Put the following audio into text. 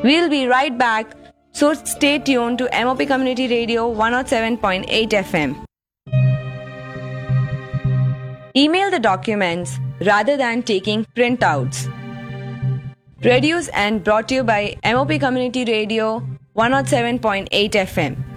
We'll be right back, so stay tuned to MOP Community Radio 107.8 FM. Email the documents rather than taking printouts. Produced and brought to you by MOP Community Radio 107.8 FM.